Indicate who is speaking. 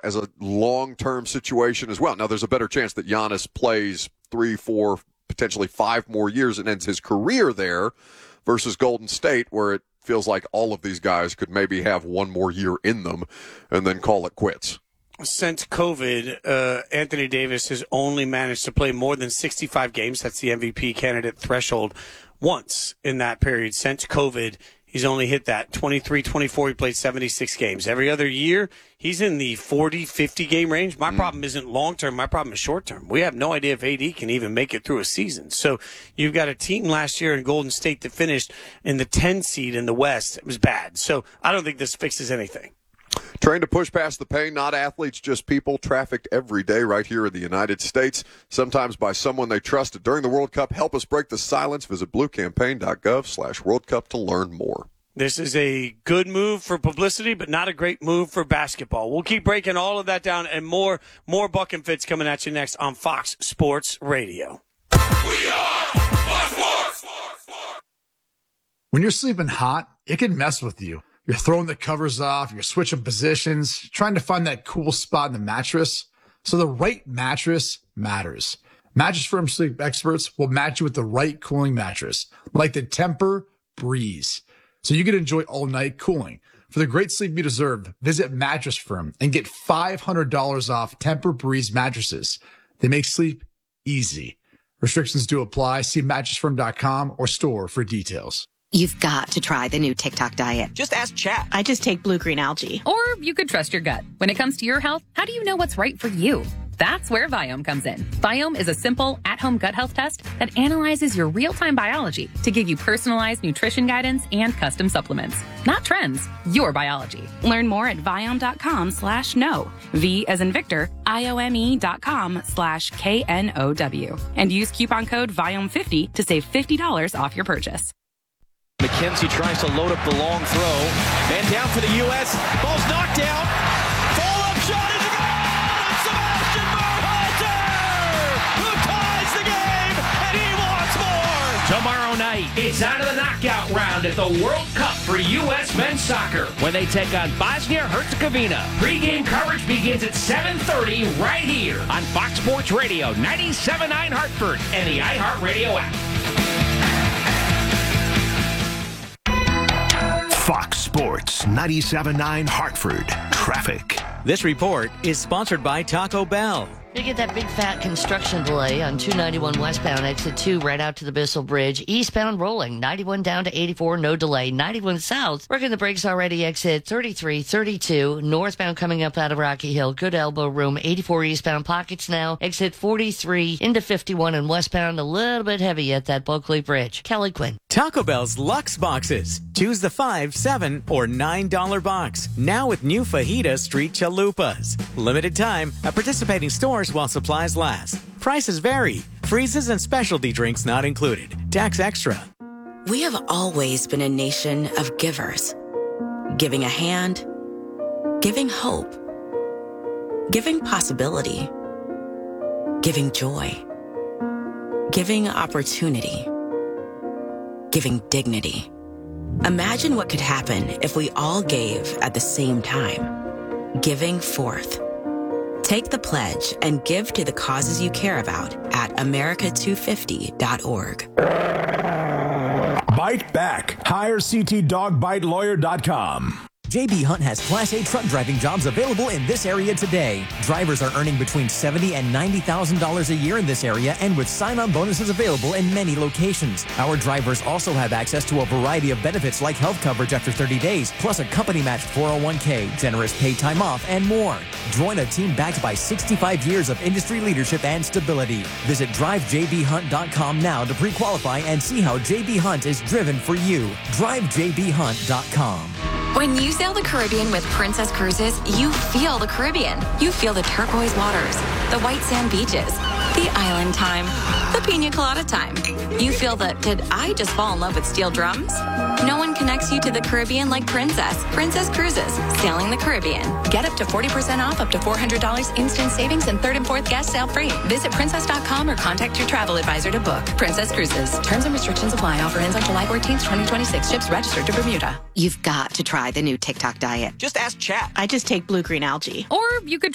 Speaker 1: as a long-term situation as well. Now, there's a better chance that Giannis plays 3, 4, potentially 5 more years and ends his career there versus Golden State, where it feels like all of these guys could maybe have 1 more year in them and then call it quits.
Speaker 2: Since COVID, Anthony Davis has only managed to play more than 65 games. That's the MVP candidate threshold once in that period. Since COVID, he's only hit that. 23-24, he played 76 games. Every other year, he's in the 40-50 game range. My problem isn't long-term. My problem is short-term. We have no idea if AD can even make it through a season. So you've got a team last year in Golden State that finished in the 10 seed in the West. It was bad. So I don't think this fixes anything.
Speaker 1: Trained to push past the pain, not athletes, just people trafficked every day right here in the United States, sometimes by someone they trusted during the World Cup. Help us break the silence. Visit bluecampaign.gov/World Cup to learn more.
Speaker 2: This is a good move for publicity, but not a great move for basketball. We'll keep breaking all of that down and more Buck and Fitz coming at you next on Fox Sports Radio.
Speaker 3: We are Fox Sports.
Speaker 4: When you're sleeping hot, it can mess with you. You're throwing the covers off, you're switching positions, trying to find that cool spot in the mattress. So the right mattress matters. Mattress Firm sleep experts will match you with the right cooling mattress, like the Tempur-Breeze, so you can enjoy all-night cooling. For the great sleep you deserve, visit Mattress Firm and get $500 off Tempur-Breeze mattresses. They make sleep easy. Restrictions do apply. See mattressfirm.com or store for details.
Speaker 5: You've got to try the new TikTok diet.
Speaker 6: Just ask Chat.
Speaker 7: I just take blue-green algae.
Speaker 8: Or you could trust your gut. When it comes to your health, how do you know what's right for you? That's where Viome comes in. Viome is a simple, at-home gut health test that analyzes your real-time biology to give you personalized nutrition guidance and custom supplements. Not trends, your biology.
Speaker 7: Learn more at Viome.com/know. V as in Victor, IOME.com/KNOW. And use coupon code Viome50 to save $50 off your purchase.
Speaker 6: McKenzie tries to load up the long throw. Man down for the U.S. Ball's knocked down. Follow-up shot is a goal! And Sebastian Berhalter, who ties the game, and he wants more!
Speaker 9: Tomorrow night, it's on to the knockout round at the World Cup for U.S. men's soccer when they take on Bosnia-Herzegovina. Pre-game coverage begins at 7:30 right here on Fox Sports Radio, 97.9 Hartford, and the iHeartRadio app.
Speaker 3: Fox Sports 97.9 Hartford. Traffic.
Speaker 10: This report is sponsored by Taco Bell.
Speaker 11: You get that big fat construction delay on 291 westbound, exit 2 right out to the Bissell Bridge. Eastbound rolling, 91 down to 84, no delay. 91 south, working the brakes already, exit 33, 32. Northbound coming up out of Rocky Hill, good elbow room. 84 eastbound pockets now, exit 43 into 51 and westbound, a little bit heavy at that Bulkley Bridge. Kelly Quinn.
Speaker 10: Taco Bell's Luxe Boxes. Choose the $5, $7, or $9 box. Now with new Fajita Street Chalupas. Limited time at participating stores while supplies last. Prices vary. Freezes and specialty drinks not included. Tax extra.
Speaker 5: We have always been a nation of givers. Giving a hand, giving hope, giving possibility, giving joy, giving opportunity, giving dignity. Imagine what could happen if we all gave at the same time. Giving forth. Take the pledge and give to the causes you care about at America250.org.
Speaker 12: Bite back. Hire CTDogBiteLawyer.com.
Speaker 13: JB Hunt has Class A truck driving jobs available in this area today. Drivers are earning between $70,000 and $90,000 a year in this area, and with sign-on bonuses available in many locations. Our drivers also have access to a variety of benefits like health coverage after 30 days, plus a company-matched 401k, generous paid time off, and more. Join a team backed by 65 years of industry leadership and stability. Visit drivejbhunt.com now to pre-qualify and see how JB Hunt is driven for you. DriveJBHunt.com.
Speaker 14: When you sail the Caribbean with Princess Cruises, you feel the Caribbean. You feel the turquoise waters, the white sand beaches, the island time, the pina colada time. You feel the, did I just fall in love with steel drums? No one connects you to the Caribbean like Princess. Princess Cruises, sailing the Caribbean. Get up to 40% off, up to $400 instant savings, and third and fourth guest sail free. Visit princess.com or contact your travel advisor to book. Princess Cruises. Terms and restrictions apply. Offer ends on July 14th, 2026. Ships registered to Bermuda.
Speaker 5: You've got to try the new TikTok diet.
Speaker 6: Just ask Chat.
Speaker 7: I just take blue-green algae.
Speaker 8: Or you could